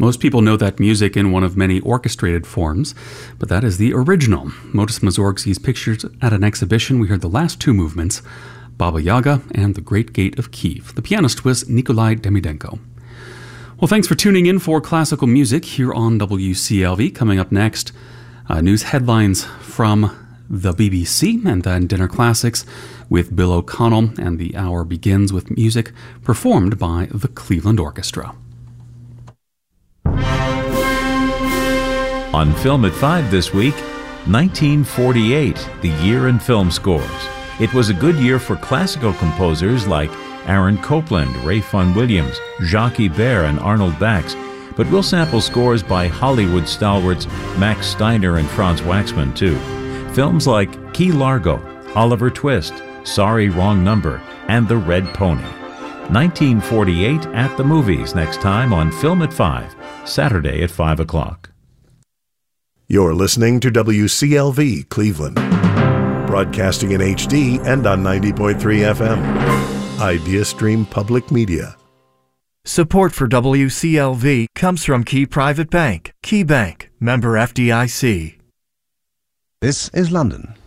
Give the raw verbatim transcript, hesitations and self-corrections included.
Most people know that music in one of many orchestrated forms, but that is the original. Modest Mussorgsky's pictures at an exhibition. We heard the last two movements, Baba Yaga and The Great Gate of Kiev. The pianist was Nikolai Demidenko. Well, thanks for tuning in for classical music here on W C L V. Coming up next, uh, news headlines from the B B C, and then Dinner Classics with Bill O'Connell, and the hour begins with music performed by the Cleveland Orchestra. On Film at five this week, nineteen forty-eight, the year in film scores. It was a good year for classical composers like Aaron Copland, Ray Vaughan Williams, Jacques Ibert, and Arnold Bax, but we'll sample scores by Hollywood stalwarts Max Steiner and Franz Waxman, too. Films like Key Largo, Oliver Twist, Sorry Wrong Number, and The Red Pony. nineteen forty-eight at the movies next time on Film at five, Saturday at five o'clock. You're listening to W C L V Cleveland, broadcasting in H D and on ninety point three F M. IdeaStream Public Media. Support for W C L V comes from Key Private Bank. Key Bank, member F D I C. This is London.